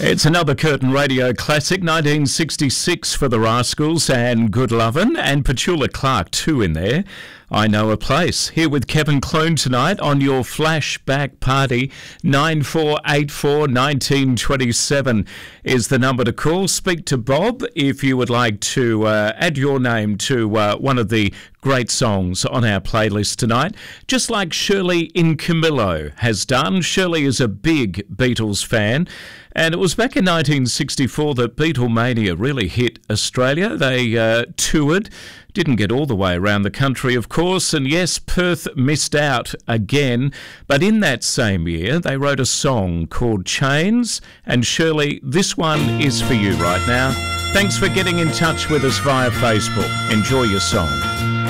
It's another Curtin Radio classic, 1966 for the Rascals and Good Lovin', and Petula Clark too in there. I Know a Place. Here with Kevin Clune tonight on your flashback party. 9484-1927 is the number to call. Speak to Bob if you would like to add your name to one of the great songs on our playlist tonight, just like Shirley in Camillo has done. Shirley is a big Beatles fan, and it was back in 1964 that Beatlemania really hit Australia. They toured, didn't get all the way around the country, of course, and yes, Perth missed out again, but in that same year they wrote a song called Chains, and Shirley, this one is for you right now. Thanks for getting in touch with us via Facebook. Enjoy your song.